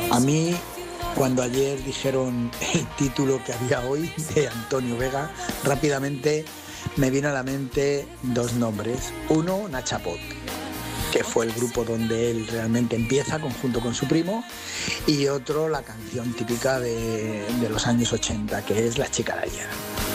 A mí, cuando ayer dijeron el título que había hoy de Antonio Vega, rápidamente me vino a la mente dos nombres. Uno, Nachapot, que fue el grupo donde él realmente empieza, conjunto con su primo, y otro, la canción típica de los años 80, que es La Chicaralla.